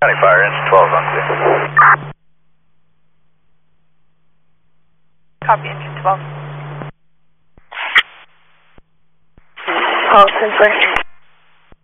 County Fire, engine 12 on clear. Copy, engine 12. All sensor.